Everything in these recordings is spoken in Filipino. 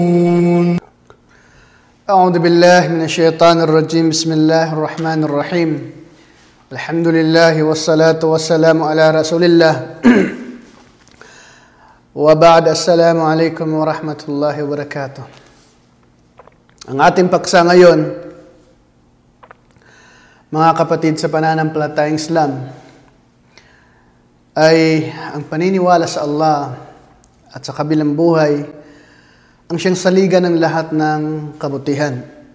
أعوذ بالله من الشيطان الرجيم بسم الله الرحمن الرحيم الحمد لله والصلاة والسلام على رسول الله وبعد السلام عليكم ورحمة الله وبركاته. Ang ating paksa ngayon, mga kapatid sa pananampalatayang Islam, ay ang paniniwala sa Allah at sa kabilang buhay ang siyang saligan ng lahat ng kabutihan.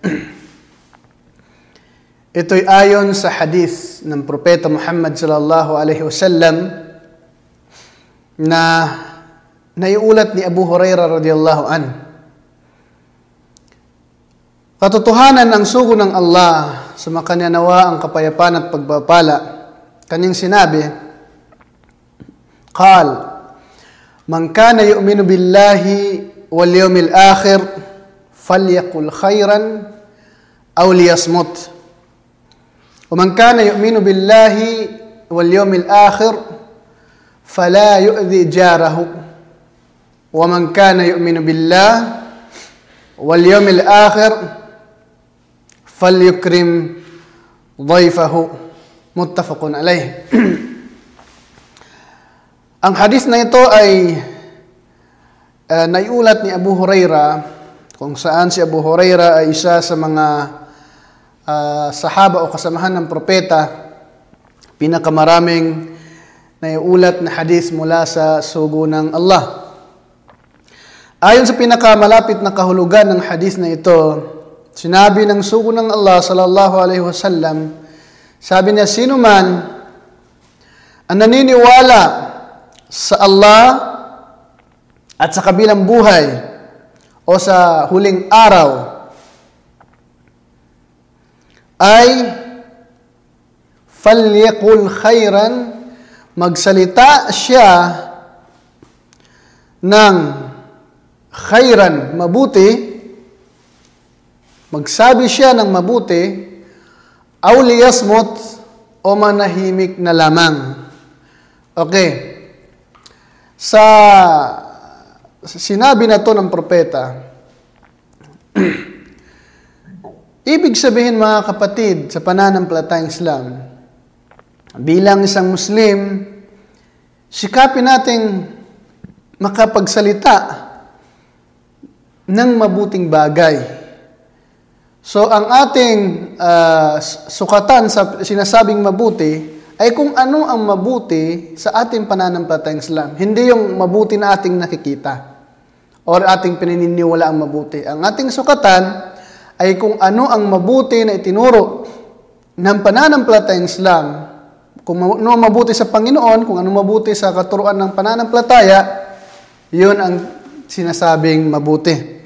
Ito'y ayon sa hadith ng Propeta Muhammad sallallahu alaihi wasallam na naiulat ni Abu Hurairah radhiyallahu anhu. Katotohanan ang sugo ng Allah, sumakanya nawa ang kapayapaan at pagpapala. Kanyang sinabi, Qal, man kana yu'minu billahi wal yawmil akhir falyaqul khairan aw liyasmut. Wa man kana yu'minu billahi wal yawmil akhir fala yu'dhi jarahu. Wa man kana yu'minu billahi wal yawmil akhir falyukrim dhayfahu. Muttafaqun alayh. Ang hadis na ito ay naiulat ni Abu Hurairah, kung saan si Abu Hurairah ay isa sa mga sahaba o kasamahan ng propeta, pinakamaraming naiulat na hadis mula sa sugo ng Allah. Ayon sa pinakamalapit na kahulugan ng hadis na ito, sinabi ng sugo ng Allah sallallahu alaihi wasallam, sabi niya, sino man ang naniniwala sa Allah at sa kabilang buhay o sa huling araw ay falyaqul khairan, magsalita siya ng khairan, mabuti, magsabi siya ng mabuti, aw liyasmut, o manahimik na lamang. Okay. Sa sinabi na to ng propeta, ibig sabihin mga kapatid sa pananampalatayang Islam, bilang isang Muslim, sikapin nating makapagsalita ng mabuting bagay. So ang ating sukatan sa sinasabing mabuti ay kung ano ang mabuti sa ating pananampalatayang Islam. Hindi yung mabuti na ating nakikita o ating pinaniniwala ang mabuti. Ang ating sukatan ay kung ano ang mabuti na itinuro ng pananampalatayang Islam. Kung ano ang mabuti sa Panginoon, kung ano mabuti sa katuruan ng pananampalataya, yun ang sinasabing mabuti.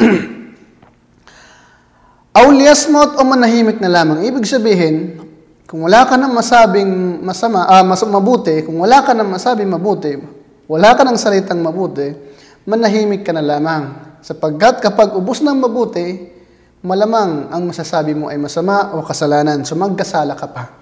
Aw liyasmut, o manahimik na lamang. Ibig sabihin, kung wala ka nang masabing mabuti, kung wala ka nang masabing mabuti, wala ka nang salitang mabuti, manahimik ka na lamang. Sapagkat kapag ubos ng mabuti, malamang ang masasabi mo ay masama o kasalanan. So magkasala ka pa.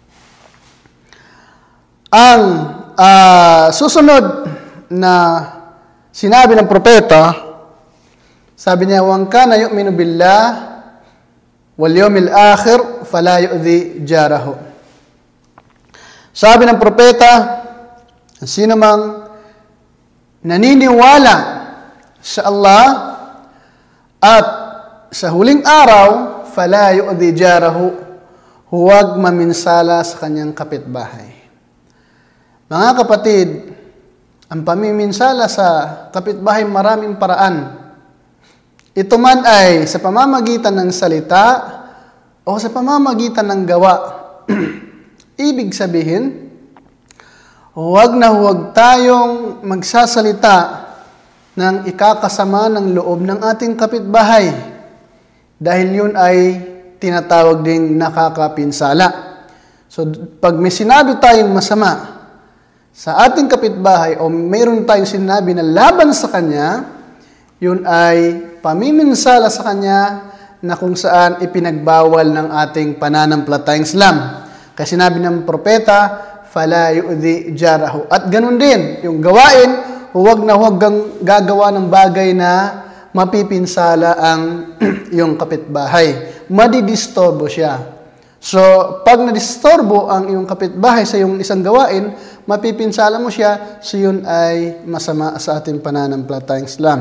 Ang susunod na sinabi ng propeta, sabi niya, "Wan kana yu'minu billah wal yawmil akhir fala yu'dhi jarahu." Sabi ng propeta, sino mang naniniwala sa Allah at sa huling araw, fala yu'dhi jarahu, huwag maminsala sa kanyang kapitbahay. Mga kapatid, ang pamiminsala sa kapitbahay maraming paraan. Ito man ay sa pamamagitan ng salita o sa pamamagitan ng gawa. Ibig sabihin, huwag na huwag tayong magsasalita ng ikakasama ng loob ng ating kapitbahay dahil yun ay tinatawag ding nakakapinsala. So, pag may sinabi tayong masama sa ating kapitbahay o mayroon tayong sinabi na laban sa kanya, yun ay pamiminsala sa kanya na kung saan ipinagbawal ng ating pananampalatayang Islam. Kasi sinabi ng propeta, fala yu'dhi jarahu. At ganun din, yung gawain, huwag na huwag kang gagawa ng bagay na mapipinsala ang iyong kapitbahay. Madidisturbo siya. So, pag nadisturbo ang iyong kapitbahay sa iyong isang gawain, mapipinsala mo siya, so yun ay masama sa ating pananampalatayang Islam.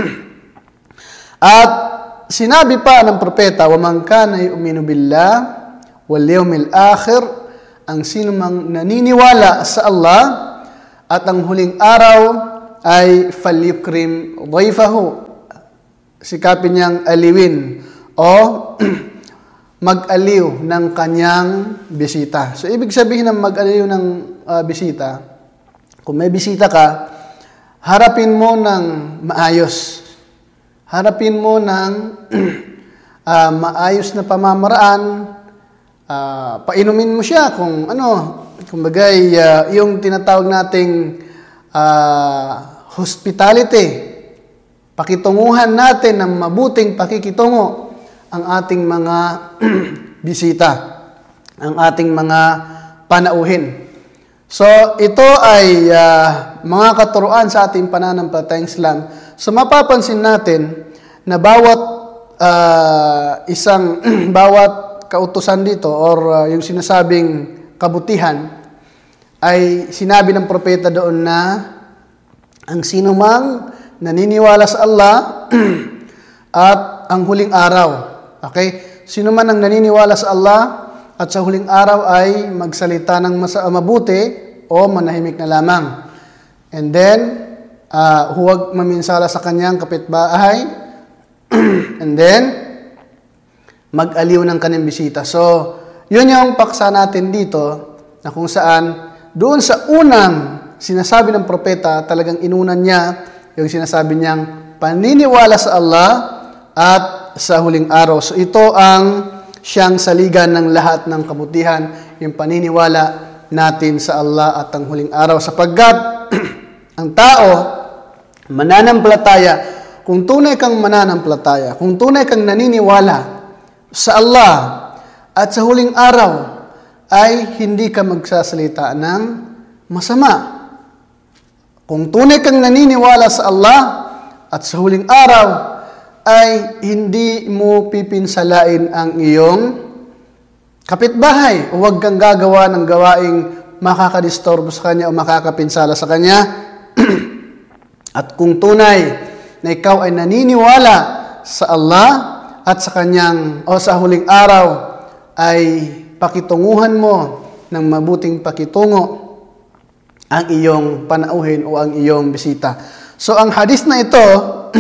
At sinabi pa ng propeta, وَمَنْ كَانَ يُؤْمِنُ بِاللَّهِ وَالْيَوْمِ الْآخِرِ, ang sino mang naniniwala sa Allah at ang huling araw ay فَلْيُكْرِمْ ضَيْفَهُ, sikapin niyang aliwin o mag-aliw ng kanyang bisita. So, ibig sabihin ng mag-aliw ng bisita, kung may bisita ka, harapin mo ng maayos. Harapin mo ng maayos na pamamaraan. Painumin mo siya kung kumbagay, yung tinatawag nating hospitality. Pakitunguhan natin ng mabuting pakikitungo ang ating mga bisita, ang ating mga panauhin. So, ito ay mga katuruan sa ating pananampalatayang Islam. So, mapapansin natin na bawat bawat kautusan dito or yung sinasabing kabutihan ay sinabi ng propeta doon na ang sino mang naniniwala sa Allah at ang huling araw. Okay? Sino man ang naniniwala sa Allah at sa huling araw ay magsalita ng mabuti o manahimik na lamang. And then, huwag maminsala sa kanyang kapitbahay. And then, mag-aliw ng kanyang bisita. So, yun yung paksa natin dito na kung saan doon sa unang sinasabi ng propeta, talagang inunan niya yung sinasabi niyang paniniwala sa Allah at sa huling araw. So ito ang siyang saligan ng lahat ng kabutihan, yung paniniwala natin sa Allah at ang huling araw. Sapagkat ang tao, mananampalataya, kung tunay kang mananampalataya, kung tunay kang naniniwala sa Allah at sa huling araw, ay hindi ka magsasalita ng masama. Kung tunay kang naniniwala sa Allah at sa huling araw, ay hindi mo pipinsalain ang iyong kapitbahay. Huwag kang gagawa ng gawaing makakadisturbo sa kanya o makakapinsala sa kanya. At kung tunay na ikaw ay naniniwala sa Allah at sa kanyang o sa huling araw, ay pakitunguhan mo ng mabuting pakitungo ang iyong panauhin o ang iyong bisita. So ang hadis na ito,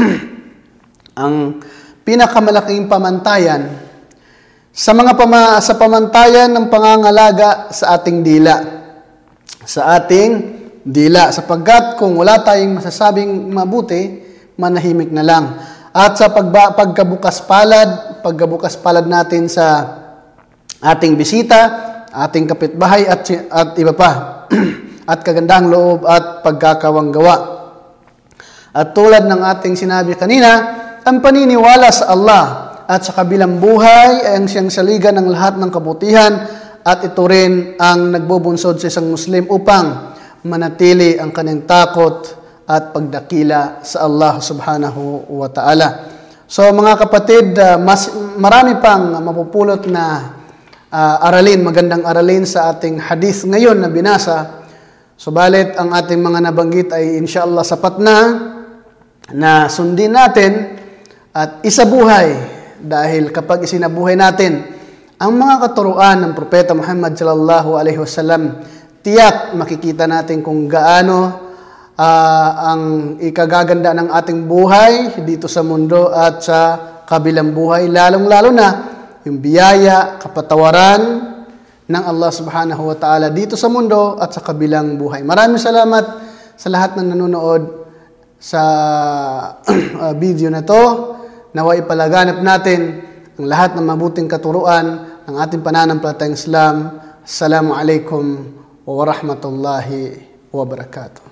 ang pinakamalaking pamantayan sa sa pamantayan ng pangangalaga sa ating dila. Sa ating dila. Sapagkat kung wala tayong masasabing mabuti, manahimik na lang. At sa pagkabukas palad natin sa ating bisita, ating kapitbahay at iba pa. At kagandang loob at pagkakawanggawa. At tulad ng ating sinabi kanina, ang paniniwala sa Allah at sa kabilang buhay ay ang siyang saligan ng lahat ng kabutihan at ito rin ang nagbubunsod sa isang Muslim upang manatili ang kanyang takot at pagdakila sa Allah subhanahu wa ta'ala. So mga kapatid, marami pang mapupulot na magandang aralin sa ating hadith ngayon na binasa. Subalit ang ating mga nabanggit ay inshallah sapat na sundin natin at isabuhay, dahil kapag isinabuhay natin ang mga katuruan ng Propeta Muhammad sallallahu alaihi wasallam, tiyak makikita natin kung gaano ang ikagaganda ng ating buhay dito sa mundo at sa kabilang buhay, lalong-lalo na yung biyaya, kapatawaran ng Allah subhanahu wa ta'ala dito sa mundo at sa kabilang buhay. Maraming salamat sa lahat ng nanonood sa video na to. Naway ipalaganap natin ang lahat ng mabuting katuruan ng ating pananampalatayang Islam. Assalamu alaikum wa rahmatullahi wa barakatuh.